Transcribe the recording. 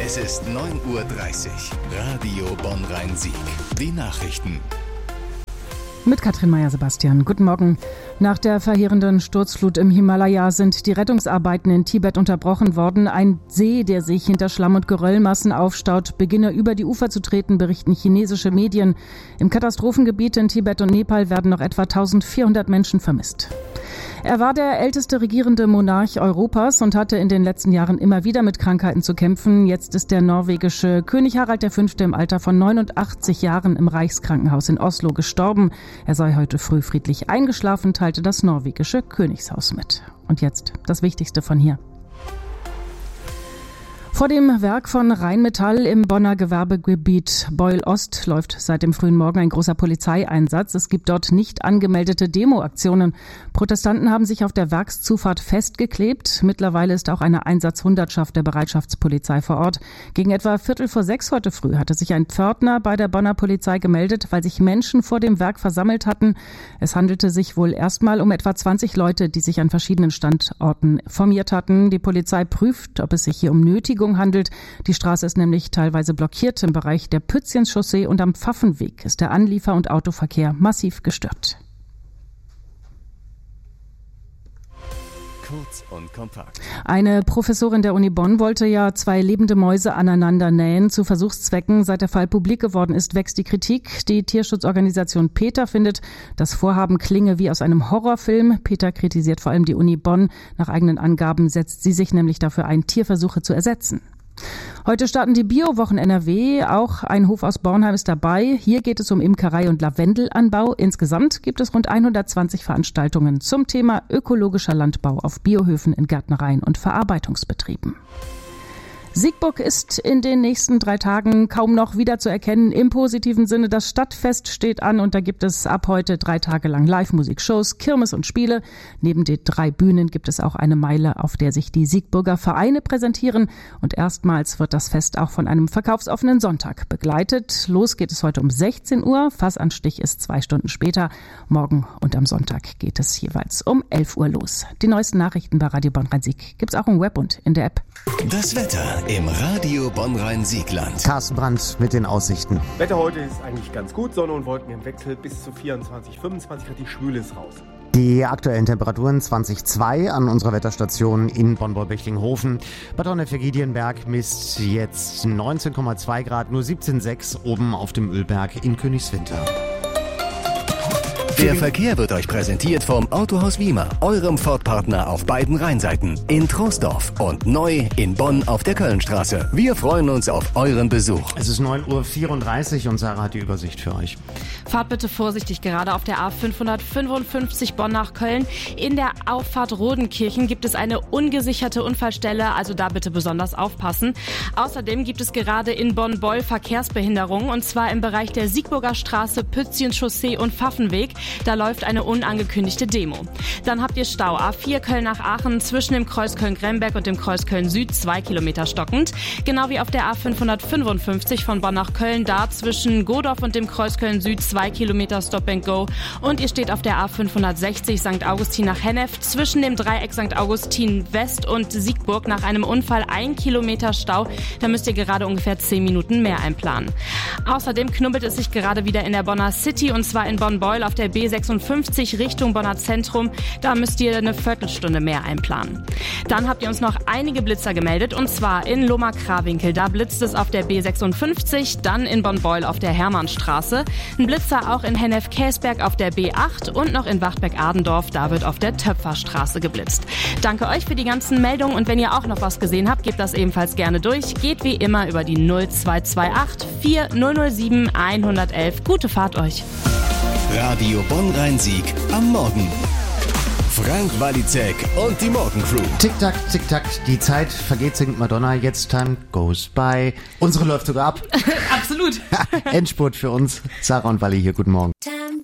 Es ist 9:30 Uhr. Radio Bonn-Rhein-Sieg. Die Nachrichten. Mit Katrin Meyer-Sebastian. Guten Morgen. Nach der verheerenden Sturzflut im Himalaya sind die Rettungsarbeiten in Tibet unterbrochen worden. Ein See, der sich hinter Schlamm- und Geröllmassen aufstaut, beginne über die Ufer zu treten, berichten chinesische Medien. Im Katastrophengebiet in Tibet und Nepal werden noch etwa 1400 Menschen vermisst. Er war der älteste regierende Monarch Europas und hatte in den letzten Jahren immer wieder mit Krankheiten zu kämpfen. Jetzt ist der norwegische König Harald V. im Alter von 89 Jahren im Reichskrankenhaus in Oslo gestorben. Er sei heute früh friedlich eingeschlafen, teilte das norwegische Königshaus mit. Und jetzt das Wichtigste von hier. Vor dem Werk von Rheinmetall im Bonner Gewerbegebiet Beuel-Ost läuft seit dem frühen Morgen ein großer Polizeieinsatz. Es gibt dort nicht angemeldete Demoaktionen. Protestanten haben sich auf der Werkszufahrt festgeklebt. Mittlerweile ist auch eine Einsatzhundertschaft der Bereitschaftspolizei vor Ort. Gegen etwa 5:45 heute früh hatte sich ein Pförtner bei der Bonner Polizei gemeldet, weil sich Menschen vor dem Werk versammelt hatten. Es handelte sich wohl erstmal um etwa 20 Leute, die sich an verschiedenen Standorten formiert hatten. Die Polizei prüft, ob es sich hier um Nötigung handelt. Die Straße ist nämlich teilweise blockiert. Im Bereich der Pützchenchaussee und am Pfaffenweg ist der Anliefer- und Autoverkehr massiv gestört. Kurz und kompakt. Eine Professorin der Uni Bonn wollte ja 2 lebende Mäuse aneinander nähen zu Versuchszwecken. Seit der Fall publik geworden ist, wächst die Kritik. Die Tierschutzorganisation PETA findet, das Vorhaben klinge wie aus einem Horrorfilm. PETA kritisiert vor allem die Uni Bonn. Nach eigenen Angaben setzt sie sich nämlich dafür ein, Tierversuche zu ersetzen. Heute starten die Bio-Wochen NRW. Auch ein Hof aus Bornheim ist dabei. Hier geht es um Imkerei und Lavendelanbau. Insgesamt gibt es rund 120 Veranstaltungen zum Thema ökologischer Landbau auf Biohöfen in Gärtnereien und Verarbeitungsbetrieben. Siegburg ist in den nächsten 3 Tagen kaum noch wiederzuerkennen. Im positiven Sinne, das Stadtfest steht an und da gibt es ab heute 3 Tage lang Live-Musikshows, Kirmes und Spiele. Neben den 3 Bühnen gibt es auch eine Meile, auf der sich die Siegburger Vereine präsentieren. Und erstmals wird das Fest auch von einem verkaufsoffenen Sonntag begleitet. Los geht es heute um 16 Uhr. Fassanstich ist 2 Stunden später. Morgen und am Sonntag geht es jeweils um 11 Uhr los. Die neuesten Nachrichten bei Radio Bonn-Rhein-Sieg gibt's auch im Web und in der App. Das Wetter im Radio Bonn-Rhein-Siegland. Carsten Brandt mit den Aussichten. Wetter heute ist eigentlich ganz gut. Sonne und Wolken im Wechsel bis zu 24, 25 Grad. Die Schwüle ist raus. Die aktuellen Temperaturen 20,2 an unserer Wetterstation in Bonn-Bechtlinghofen. Bad Honnef-Giedienberg misst jetzt 19,2 Grad, nur 17,6 oben auf dem Ölberg in Königswinter. Der Verkehr wird euch präsentiert vom Autohaus Wiemer, eurem Ford-Partner auf beiden Rheinseiten, in Troisdorf und neu in Bonn auf der Kölnstraße. Wir freuen uns auf euren Besuch. Es ist 9:34 Uhr und Sarah hat die Übersicht für euch. Fahrt bitte vorsichtig, gerade auf der A555 Bonn nach Köln. In der Auffahrt Rodenkirchen gibt es eine ungesicherte Unfallstelle, also da bitte besonders aufpassen. Außerdem gibt es gerade in Bonn-Beul Verkehrsbehinderungen, und zwar im Bereich der Siegburger Straße, Pützchenchaussee und Pfaffenweg. Da läuft eine unangekündigte Demo. Dann habt ihr Stau A4 Köln nach Aachen zwischen dem Kreuz Köln-Gremberg und dem Kreuz Köln-Süd, 2 Kilometer stockend. Genau wie auf der A555 von Bonn nach Köln, da zwischen Godorf und dem Kreuz Köln-Süd, 2 Kilometer Stop and Go. Und ihr steht auf der A560 St. Augustin nach Hennef zwischen dem Dreieck St. Augustin West und Siegburg nach einem Unfall 1 Kilometer Stau. Da müsst ihr gerade ungefähr 10 Minuten mehr einplanen. Außerdem knubbelt es sich gerade wieder in der Bonner City, und zwar in Bonn-Beul auf der B56 Richtung Bonner Zentrum. Da müsst ihr eine Viertelstunde mehr einplanen. Dann habt ihr uns noch einige Blitzer gemeldet, und zwar in Lohmar-Krawinkel. Da blitzt es auf der B56, dann in Bonn-Beul auf der Hermannstraße. Ein Blitzer auch in Hennef-Käsberg auf der B8 und noch in Wachtberg-Adendorf. Da wird auf der Töpferstraße geblitzt. Danke euch für die ganzen Meldungen, und wenn ihr auch noch was gesehen habt, gebt das ebenfalls gerne durch. Geht wie immer über die 0228 4007 111. Gute Fahrt euch. Radio Bonn-Rhein-Sieg am Morgen. Frank Walizek und die Morgencrew. Tick-Tack, Tick-Tack, die Zeit vergeht, singt Madonna, jetzt time goes by. Unsere läuft sogar ab. Absolut. Endspurt für uns. Sarah und Wally hier, guten Morgen.